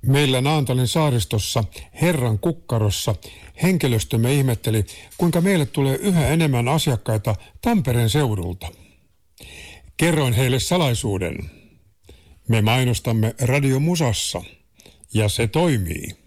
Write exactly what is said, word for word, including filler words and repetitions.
Meillä Naantalin saaristossa Herran kukkarossa henkilöstömme ihmetteli, kuinka meille tulee yhä enemmän asiakkaita Tampereen seudulta. Kerroin heille salaisuuden. Me mainostamme Radio Musassa ja se toimii.